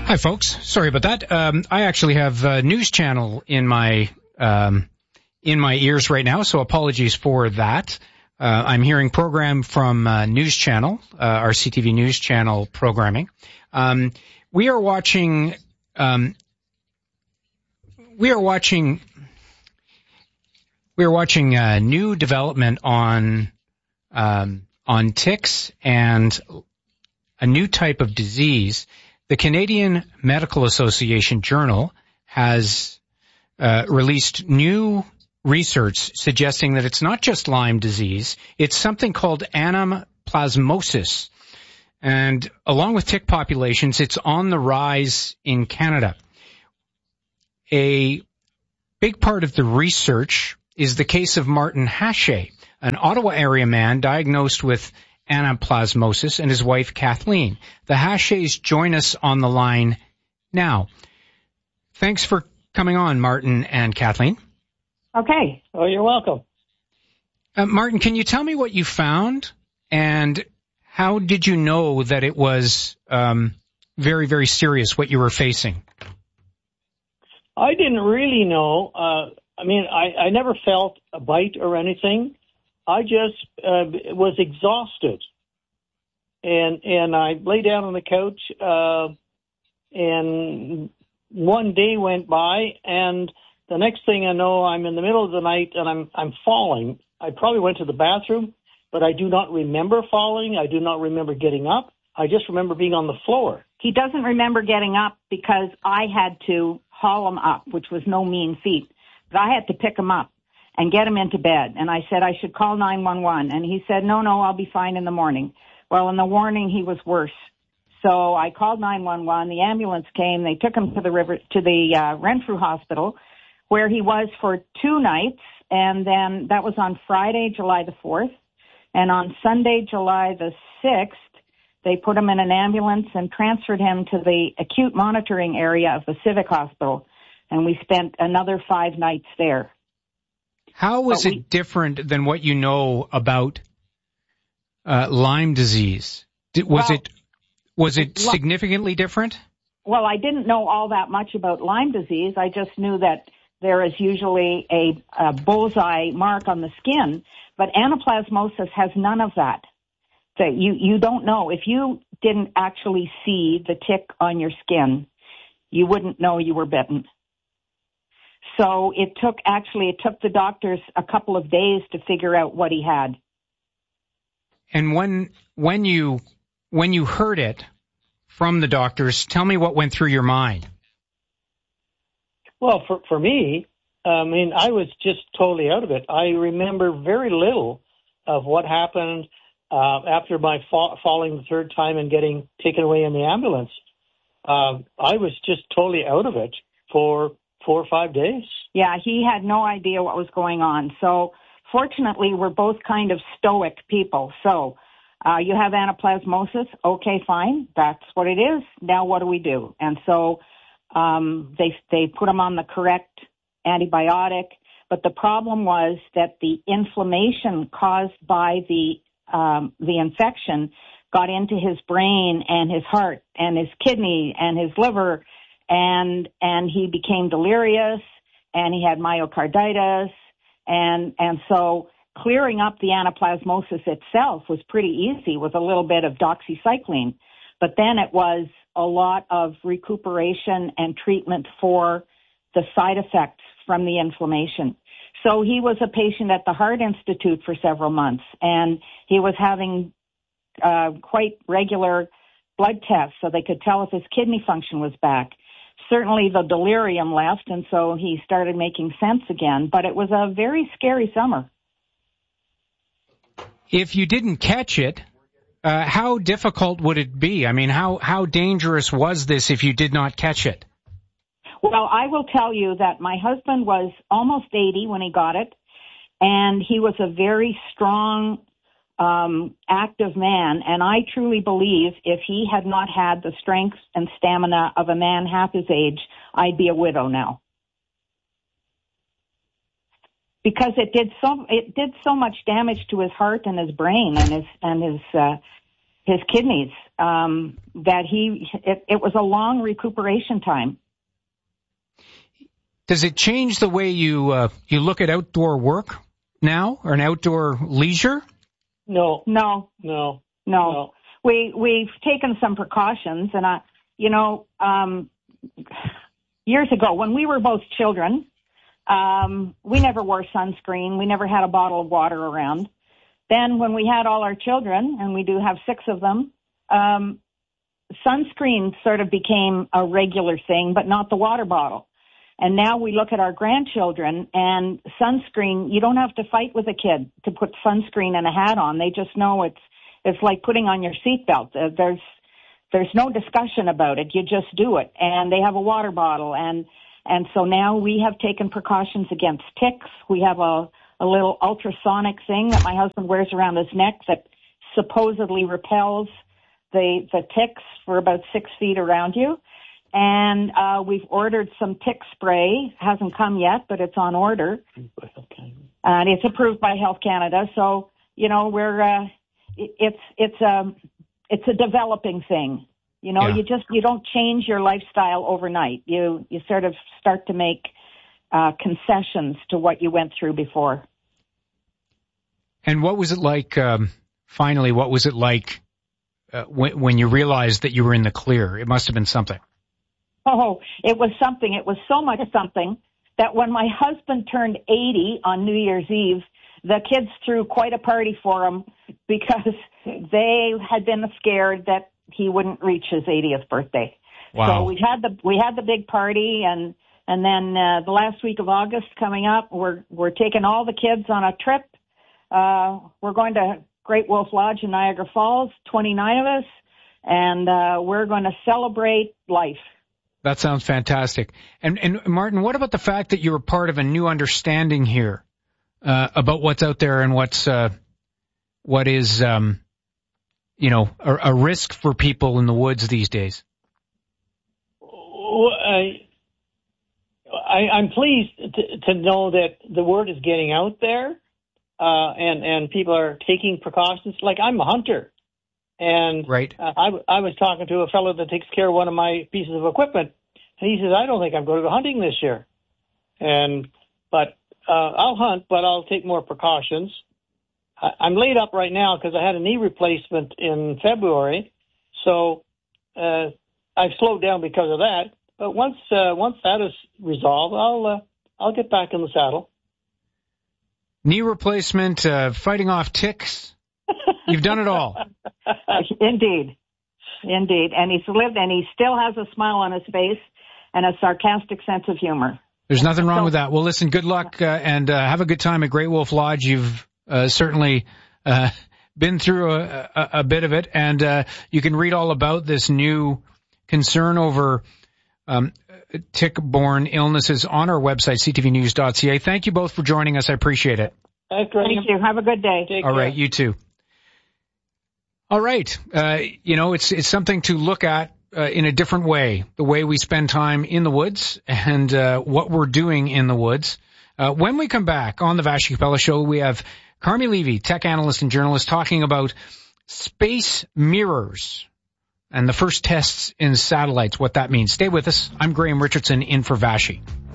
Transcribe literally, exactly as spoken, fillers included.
Hi, folks. Sorry about that. Um, I actually have a news channel in my um, in my ears right now, so apologies for that. Uh, I'm hearing program from uh, News Channel, uh, our C T V News Channel programming. Um, we are watching. Um, we are watching. We are watching a new development on um, on ticks and a new type of disease. The Canadian Medical Association Journal has uh, released new research suggesting that it's not just Lyme disease, it's something called anaplasmosis. And along with tick populations, it's on the rise in Canada. A big part of the research is the case of Martin Hache, an Ottawa area man diagnosed with anaplasmosis, and his wife Kathleen. The Haches join us on the line now. Thanks for coming on, Martin and Kathleen. Okay. Oh, you're welcome. Uh, Martin, can you tell me what you found, and how did you know that it was um, very, very serious, what you were facing? I didn't really know. Uh, I mean, I, I never felt a bite or anything. I just uh, was exhausted, and and I lay down on the couch, uh, and one day went by, and the next thing I know, I'm in the middle of the night, and I'm I'm falling. I probably went to the bathroom, but I do not remember falling. I do not remember getting up. I just remember being on the floor. He doesn't remember getting up because I had to haul him up, which was no mean feat. But I had to pick him up and get him into bed. And I said I should call nine one one. And he said, no, no, I'll be fine in the morning. Well, in the morning, he was worse. So I called nine one one. The ambulance came. They took him to the river, to the uh, Renfrew Hospital, where he was for two nights. And then that was on Friday, July the fourth. And on Sunday, July the sixth, they put him in an ambulance and transferred him to the acute monitoring area of the Civic Hospital. And we spent another five nights there. How was we, it different than what you know about uh, Lyme disease? Did, was well, it was it significantly different? Well, I didn't know all that much about Lyme disease. I just knew that there is usually a, a bullseye mark on the skin, but anaplasmosis has none of that. So you, you don't know. If you didn't actually see the tick on your skin, you wouldn't know you were bitten. So it took, actually, it took the doctors a couple of days to figure out what he had. And when, when you, when you heard it from the doctors, tell me what went through your mind. Well, for, for me, I mean, I was just totally out of it. I remember very little of what happened uh, after my fa- falling the third time and getting taken away in the ambulance. Uh, I was just totally out of it for four or five days. Yeah, he had no idea what was going on. So fortunately, we're both kind of stoic people. So uh, you have anaplasmosis. Okay, fine. That's what it is. Now what do we do? And so um, they they put him on the correct antibiotic. But the problem was that the inflammation caused by the um, the infection got into his brain and his heart and his kidney and his liver, and and he became delirious, and he had myocarditis, and and so clearing up the anaplasmosis itself was pretty easy with a little bit of doxycycline, but then it was a lot of recuperation and treatment for the side effects from the inflammation. So he was a patient at the Heart Institute for several months, and he was having uh, quite regular blood tests so they could tell if his kidney function was back. Certainly the delirium left, and so he started making sense again, but it was a very scary summer. If you didn't catch it, uh, how difficult would it be? I mean, how, how dangerous was this if you did not catch it? Well, I will tell you that my husband was almost eighty when he got it, and he was a very strong, um, active man, and I truly believe if he had not had the strength and stamina of a man half his age, I'd be a widow now. Because it did so, it did so much damage to his heart and his brain and his, and his, uh, his kidneys. Um, that he, it, it was a long recuperation time. Does it change the way you uh, you look at outdoor work now, or an outdoor leisure? No, no, no, no. no. We we've taken some precautions, and I, you know, um, years ago when we were both children, um, we never wore sunscreen. We never had a bottle of water around. Then when we had all our children, and we do have six of them, um, sunscreen sort of became a regular thing, but not the water bottle. And now we look at our grandchildren, and sunscreen, you don't have to fight with a kid to put sunscreen and a hat on. They just know it's it's like putting on your seatbelt. Uh, there's there's no discussion about it. You just do it. And they have a water bottle. And and so now we have taken precautions against ticks. We have a, a little ultrasonic thing that my husband wears around his neck that supposedly repels the the ticks for about six feet around you. And uh, we've ordered some tick spray. Hasn't come yet, but it's on order. And it's approved by Health Canada. So, you know, we're uh, it's it's a it's a developing thing. You know, yeah. you just you don't change your lifestyle overnight. You you sort of start to make uh, concessions to what you went through before. And what was it like? Um, finally, what was it like uh, when, when you realized that you were in the clear? It must have been something. Oh, it was something. It was so much something that when my husband turned eighty on New Year's Eve, the kids threw quite a party for him because they had been scared that he wouldn't reach his eightieth birthday. Wow. So we had the we had the big party, and and then uh, the last week of August coming up, we're we're taking all the kids on a trip. Uh, we're going to Great Wolf Lodge in Niagara Falls, twenty-nine of us, and uh, we're going to celebrate life. That sounds fantastic. And, and Martin, what about the fact that you're part of a new understanding here uh, about what's out there and what's uh, what is, um, you know, a, a risk for people in the woods these days? I, I, I'm pleased to, to know that the word is getting out there, uh, and and people are taking precautions. Like, I'm a hunter. And right. uh, I, I was talking to a fellow that takes care of one of my pieces of equipment, and he says, I don't think I'm going to go hunting this year. And but uh, I'll hunt, but I'll take more precautions. I, I'm laid up right now because I had a knee replacement in February, so uh, I've slowed down because of that. But once uh, once that is resolved, I'll uh, I'll get back in the saddle. Knee replacement, uh, fighting off ticks. You've done it all. Indeed. Indeed. And he's lived, and he still has a smile on his face and a sarcastic sense of humor. There's nothing wrong so, with that. Well, listen, good luck, uh, and uh, have a good time at Great Wolf Lodge. You've uh, certainly uh, been through a, a, a bit of it, and uh, you can read all about this new concern over um, tick-borne illnesses on our website, c t v news dot c a. Thank you both for joining us. I appreciate it. Thank you. Have a good day. Take all care. right, you too. All right. Uh, you know, it's it's something to look at uh, in a different way, the way we spend time in the woods and uh, what we're doing in the woods. Uh, when we come back on the Vassy Capella Show, we have Carmi Levy, tech analyst and journalist, talking about space mirrors and the first tests in satellites, what that means. Stay with us. I'm Graham Richardson in for Vassy.